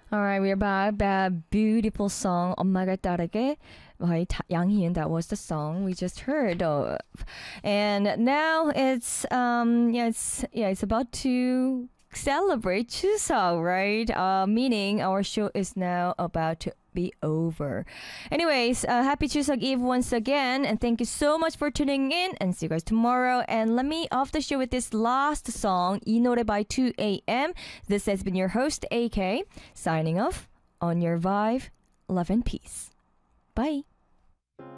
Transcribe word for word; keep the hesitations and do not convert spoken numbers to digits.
Alright, we're back. That beautiful song, 엄마가 따르게 by Ta- Yang Hyun. That was the song we just heard of. And now it's um yeah it's yeah it's about to celebrate Chuseok, right? Uh, meaning our show is now about to be over. Anyways, uh, happy Chuseok Eve once again, and thank you so much for tuning in. And see you guys tomorrow. And let me off the show with this last song, 이 노래 by two A M. This has been your host A K signing off on your vibe. Love and peace. Bye.